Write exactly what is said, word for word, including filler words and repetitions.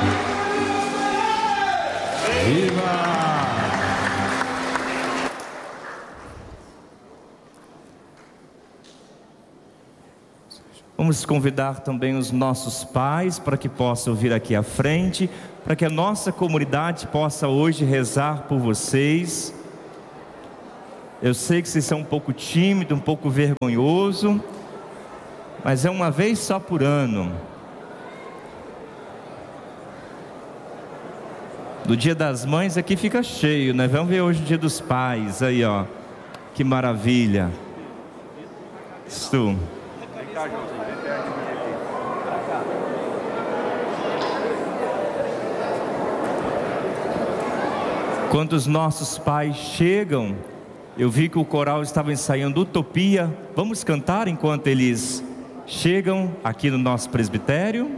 Viva! Vamos convidar também os nossos pais para que possam vir aqui à frente, para que a nossa comunidade possa hoje rezar por vocês. Eu sei que vocês são um pouco tímidos, um pouco vergonhoso, mas é uma vez só por ano. Do Dia das Mães aqui fica cheio, né? Vamos ver hoje o Dia dos Pais, aí ó, que maravilha. Estou. Quando os nossos pais chegam, eu vi que o coral estava ensaiando Utopia. Vamos cantar enquanto eles chegam aqui no nosso presbitério?